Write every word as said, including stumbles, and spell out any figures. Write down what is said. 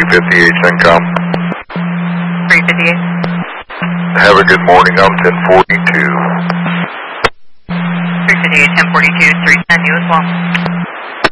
fifty-eight, CENTCOM. three fifty-eight. Have a good morning, I'm ten forty-two. three fifty-eight, ten forty-two, three ten, you as well.